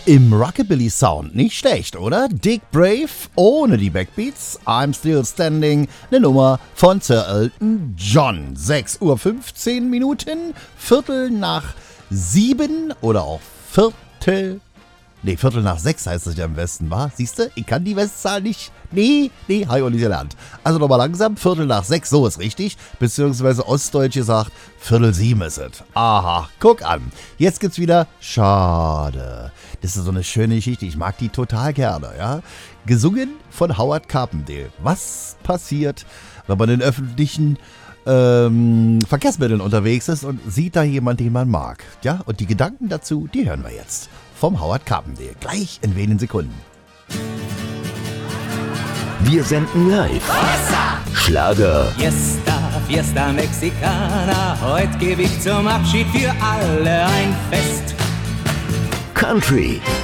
Im Rockabilly-Sound nicht schlecht, oder? Dick Brave ohne die Backbeats. I'm Still Standing, eine Nummer von Sir Elton John. 6:15 Uhr, Viertel nach 7 oder auch Viertel nach 6 heißt es ja im Westen, wa? Siehste, ich kann die Westzahl nicht. Nee, habe ich auch nicht gelernt. Also nochmal langsam, Viertel nach 6, so ist richtig. Beziehungsweise Ostdeutsch gesagt, 6:45 ist es. Aha, guck an. Jetzt gibt's wieder Schade. Das ist so eine schöne Geschichte, ich mag die total gerne, ja. Gesungen von Howard Carpendale. Was passiert, wenn man in öffentlichen Verkehrsmitteln unterwegs ist und sieht da jemanden, den man mag? Ja, und die Gedanken dazu, die hören wir jetzt. Vom Howard Carpendale. Gleich in wenigen Sekunden. Wir senden live. Schlager. Fiesta Mexicana. Heute gebe ich zum Abschied für alle ein Fest. Country.